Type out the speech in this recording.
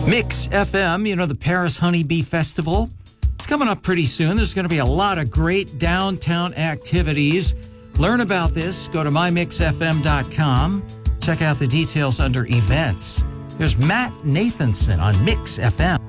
Mix FM, the Paris Honeybee Festival. It's coming up pretty soon. There's going to be a lot of great downtown activities. Learn about this. Go to mymixfm.com. Check out the details under events. There's Matt Nathanson on Mix FM.